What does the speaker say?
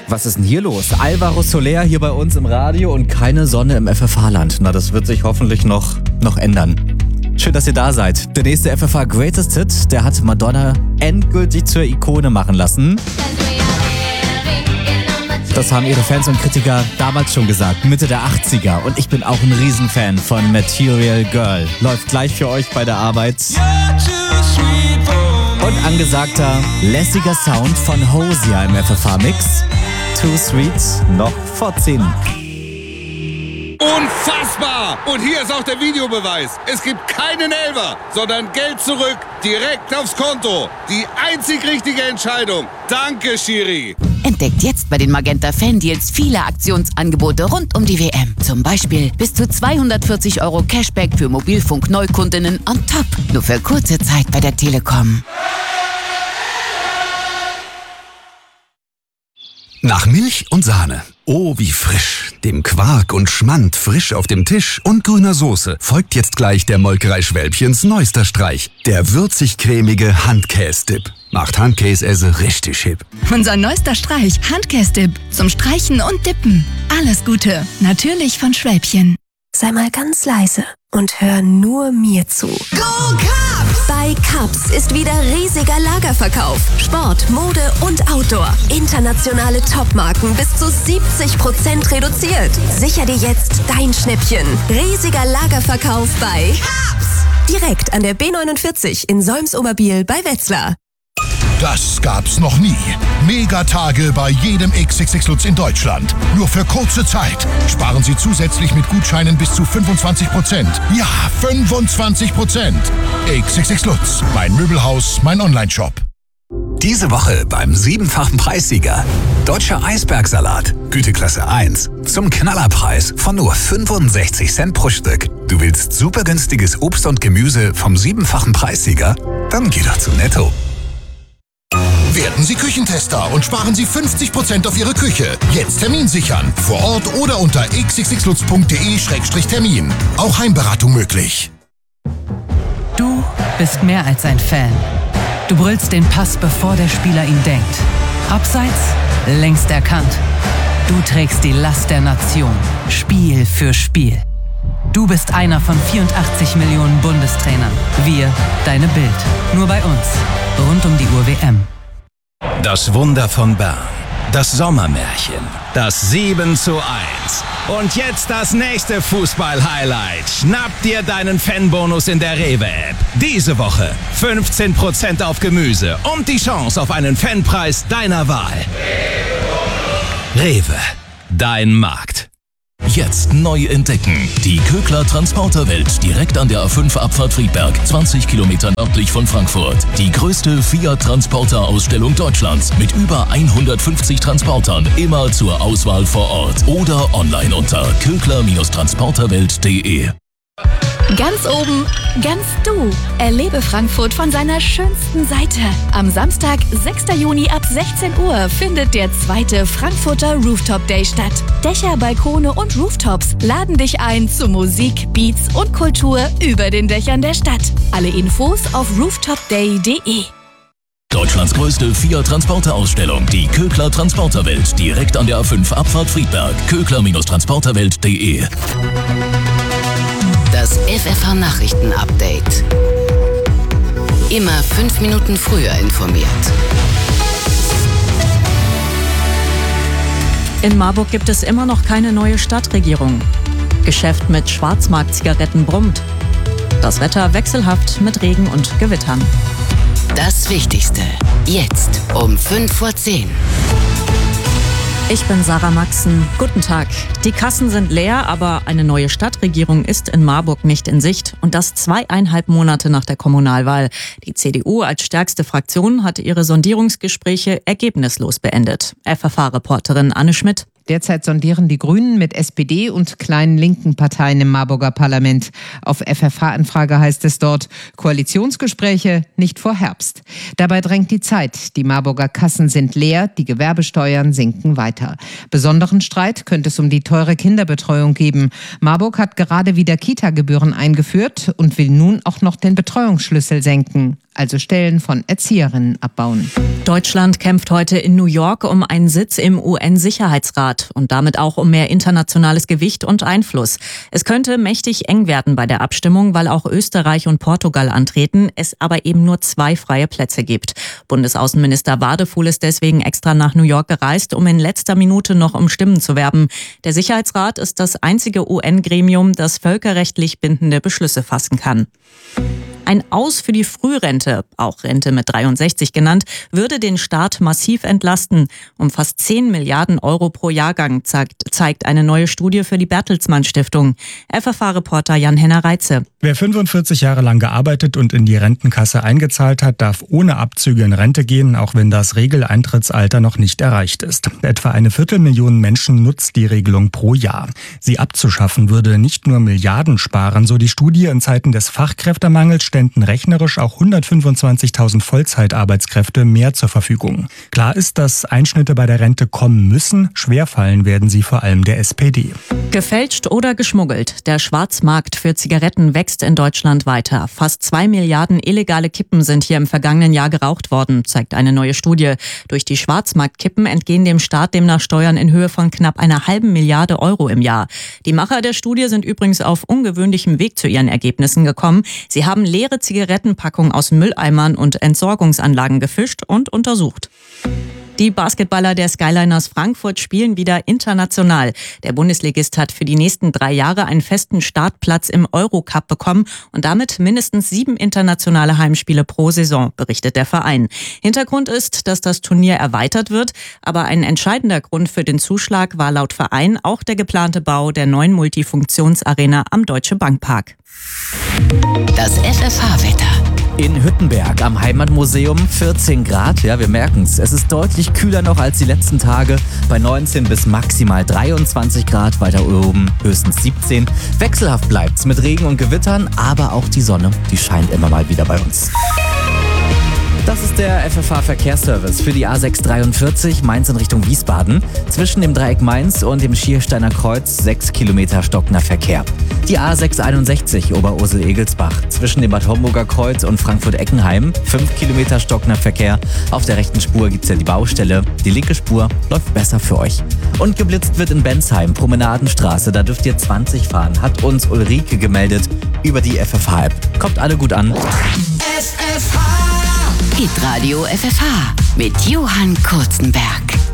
Was ist denn hier los? Alvaro Soler hier bei uns im Radio und keine Sonne im FFH-Land. Na, das wird sich hoffentlich noch ändern. Schön, dass ihr da seid. Der nächste FFH Greatest Hit, der hat Madonna endgültig zur Ikone machen lassen. Das haben ihre Fans und Kritiker damals schon gesagt, Mitte der 80er. Und ich bin auch ein Riesenfan von Material Girl. Läuft gleich für euch bei der Arbeit. Und angesagter, lässiger Sound von Hosier im FFH-Mix. Too Sweet, noch vor 10. Unfassbar! Und hier ist auch der Videobeweis. Es gibt keinen Elfer, sondern Geld zurück, direkt aufs Konto. Die einzig richtige Entscheidung. Danke, Schiri. Entdeckt jetzt bei den Magenta Fan-Deals viele Aktionsangebote rund um die WM. Zum Beispiel bis zu 240 € Cashback für Mobilfunk-Neukundinnen on top. Nur für kurze Zeit bei der Telekom. Nach Milch und Sahne. Oh, wie frisch. Dem Quark und Schmand frisch auf dem Tisch und grüner Soße folgt jetzt gleich der Molkerei Schwälbchens neuester Streich. Der würzig-cremige Handkäse-Dip. Macht Handkäse richtig hip. Unser neuester Streich, Handkäse-Dip. Zum Streichen und Dippen. Alles Gute. Natürlich von Schwälbchen. Sei mal ganz leise und hör nur mir zu. Go Cubs! Bei Cubs ist wieder riesiger Lagerverkauf. Sport, Mode und Outdoor. Internationale Topmarken bis zu 70% reduziert. Sicher dir jetzt dein Schnäppchen. Riesiger Lagerverkauf bei Cubs! Direkt an der B49 in Solms-Oberbiel bei Wetzlar. Das gab's noch nie. Megatage bei jedem XXX Lutz in Deutschland. Nur für kurze Zeit. Sparen Sie zusätzlich mit Gutscheinen bis zu 25%. Ja, 25%. XXX Lutz. Mein Möbelhaus, mein Onlineshop. Diese Woche beim 7-fachen Preissieger. Deutscher Eisbergsalat, Güteklasse 1. Zum Knallerpreis von nur 65 Cent pro Stück. Du willst super günstiges Obst und Gemüse vom 7-fachen Preissieger? Dann geh doch zu Netto. Werden Sie Küchentester und sparen Sie 50% auf Ihre Küche. Jetzt Termin sichern. Vor Ort oder unter xxxlutz.de/termin. Auch Heimberatung möglich. Du bist mehr als ein Fan. Du brüllst den Pass, bevor der Spieler ihn denkt. Abseits, längst erkannt. Du trägst die Last der Nation. Spiel für Spiel. Du bist einer von 84 Millionen Bundestrainern. Wir, deine Bild. Nur bei uns. Rund um die Uhr WM. Das Wunder von Bern. Das Sommermärchen. Das 7:1. Und jetzt das nächste Fußball-Highlight. Schnapp dir deinen Fanbonus in der Rewe-App. Diese Woche 15% auf Gemüse und die Chance auf einen Fanpreis deiner Wahl. Rewe. Dein Markt. Jetzt neu entdecken. Die Köckler Transporterwelt direkt an der A5 Abfahrt Friedberg, 20 Kilometer nördlich von Frankfurt. Die größte Fiat-Transporter-Ausstellung Deutschlands mit über 150 Transportern, immer zur Auswahl vor Ort oder online unter köckler-transporterwelt.de. Ganz oben, ganz du. Erlebe Frankfurt von seiner schönsten Seite. Am Samstag, 6. Juni ab 16 Uhr findet der zweite Frankfurter Rooftop Day statt. Dächer, Balkone und Rooftops laden dich ein zu Musik, Beats und Kultur über den Dächern der Stadt. Alle Infos auf rooftopday.de. Deutschlands größte Fiat-Transporter-Ausstellung, die Köckler Transporterwelt, direkt an der A5 Abfahrt Friedberg. köckler-transporterwelt.de. Das FFH-Nachrichten-Update. Immer 5 Minuten früher informiert. In Marburg gibt es immer noch keine neue Stadtregierung. Geschäft mit Schwarzmarkt-Zigaretten brummt. Das Wetter wechselhaft mit Regen und Gewittern. Das Wichtigste. Jetzt um 5:10 Uhr. Ich bin Sarah Maxen. Guten Tag. Die Kassen sind leer, aber eine neue Stadtregierung ist in Marburg nicht in Sicht. Und das 2,5 Monate nach der Kommunalwahl. Die CDU als stärkste Fraktion hatte ihre Sondierungsgespräche ergebnislos beendet. FFH-Reporterin Anne Schmidt. Derzeit sondieren die Grünen mit SPD und kleinen linken Parteien im Marburger Parlament. Auf FFH-Anfrage heißt es dort, Koalitionsgespräche nicht vor Herbst. Dabei drängt die Zeit. Die Marburger Kassen sind leer, die Gewerbesteuern sinken weiter. Besonderen Streit könnte es um die teure Kinderbetreuung geben. Marburg hat gerade wieder Kita-Gebühren eingeführt und will nun auch noch den Betreuungsschlüssel senken. also Stellen von Erzieherinnen abbauen. Deutschland kämpft heute in New York um einen Sitz im UN-Sicherheitsrat und damit auch um mehr internationales Gewicht und Einfluss. Es könnte mächtig eng werden bei der Abstimmung, weil auch Österreich und Portugal antreten, es aber eben nur 2 freie Plätze gibt. Bundesaußenminister Wadefuhl ist deswegen extra nach New York gereist, um in letzter Minute noch um Stimmen zu werben. Der Sicherheitsrat ist das einzige UN-Gremium, das völkerrechtlich bindende Beschlüsse fassen kann. Ein Aus für die Frührente, auch Rente mit 63 genannt, würde den Staat massiv entlasten. Um fast 10 Milliarden Euro pro Jahrgang zeigt eine neue Studie für die Bertelsmann Stiftung. FFH-Reporter Jan-Henner Reitze. Wer 45 Jahre lang gearbeitet und in die Rentenkasse eingezahlt hat, darf ohne Abzüge in Rente gehen, auch wenn das Regeleintrittsalter noch nicht erreicht ist. Etwa 250.000 Menschen nutzt die Regelung pro Jahr. Sie abzuschaffen würde nicht nur Milliarden sparen, so die Studie. In Zeiten des Fachkräftemangels ständen rechnerisch auch 125.000 Vollzeitarbeitskräfte mehr zur Verfügung. Klar ist, dass Einschnitte bei der Rente kommen müssen. Schwerfallen werden sie vor allem der SPD. Gefälscht oder geschmuggelt. Der Schwarzmarkt für Zigaretten wächst in Deutschland weiter. Fast 2 Milliarden illegale Kippen sind hier im vergangenen Jahr geraucht worden, zeigt eine neue Studie. Durch die Schwarzmarktkippen entgehen dem Staat demnach Steuern in Höhe von knapp 1,5 Milliarde Euro im Jahr. Die Macher der Studie sind übrigens auf ungewöhnlichem Weg zu ihren Ergebnissen gekommen. Sie haben leere Zigarettenpackungen aus Mülleimern und Entsorgungsanlagen gefischt und untersucht. Die Basketballer der Skyliners Frankfurt spielen wieder international. Der Bundesligist hat für die nächsten 3 Jahre einen festen Startplatz im Eurocup bekommen und damit mindestens 7 internationale Heimspiele pro Saison, berichtet der Verein. Hintergrund ist, dass das Turnier erweitert wird, aber ein entscheidender Grund für den Zuschlag war laut Verein auch der geplante Bau der neuen Multifunktionsarena am Deutsche Bank Park. Das FFH-Wetter. In Hüttenberg am Heimatmuseum 14 Grad. Ja, wir merken es. Es ist deutlich kühler noch als die letzten Tage. Bei 19 bis maximal 23 Grad. Weiter oben höchstens 17. Wechselhaft bleibt's mit Regen und Gewittern. Aber auch die Sonne, die scheint immer mal wieder bei uns. Das ist der FFH-Verkehrsservice für die A643 Mainz in Richtung Wiesbaden. Zwischen dem Dreieck Mainz und dem Schiersteiner Kreuz 6 Kilometer stockender Verkehr. Die A661 Oberursel-Egelsbach zwischen dem Bad Homburger Kreuz und Frankfurt-Eckenheim 5 Kilometer stockender Verkehr. Auf der rechten Spur gibt's ja die Baustelle. Die linke Spur läuft besser für euch. Und geblitzt wird in Bensheim, Promenadenstraße. Da dürft ihr 20 fahren, hat uns Ulrike gemeldet über die FFH-App. Kommt alle gut an. Hitradio FFH mit Johann Kurzenberg.